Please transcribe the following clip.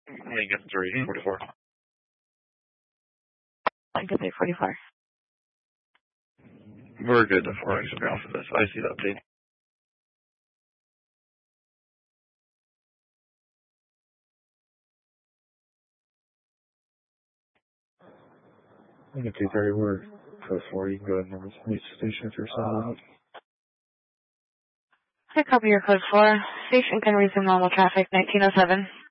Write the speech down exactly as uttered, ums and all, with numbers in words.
Lincoln three forty-four. Lincoln three forty-four. We're good to four X off of this. I see that update. Lincoln two thirty, we're code four. You can go ahead and meet station if you're solid. I copy your code four. Station can resume normal traffic, nineteen oh seven.